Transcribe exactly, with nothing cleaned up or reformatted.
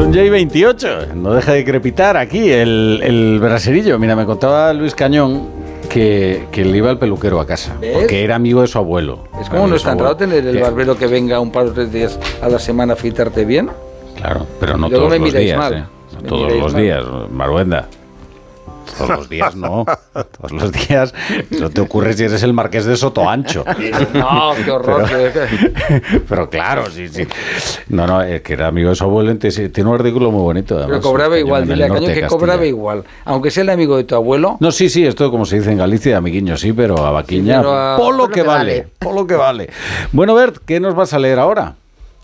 Son ya y veintiocho, no deja de crepitar aquí el, el braserillo. Mira, me contaba Luis Cañón que, que le iba al peluquero a casa, ¿ves? Porque era amigo de su abuelo. Es como no es tan raro tener el barbero que venga un par o tres días a la semana a afeitarte bien. Claro, pero no todos los días, mal. ¿eh? No todos los mal. días, Maruenda. Todos los días no, todos los días eso te ocurre si eres el marqués de Sotoancho. No, qué horror. Pero, pero claro, sí, sí. No, no, es que era amigo de su abuelo, entonces tiene un artículo muy bonito. Además, pero cobraba igual, dile a Cañón que cobraba igual, aunque sea el amigo de tu abuelo. No, sí, sí, esto como se dice en Galicia, amiguiño, sí, pero a vaquiña, sí, pero a, por lo que vale, vale, por lo que vale. Bueno, Bert, ¿qué nos vas a leer ahora?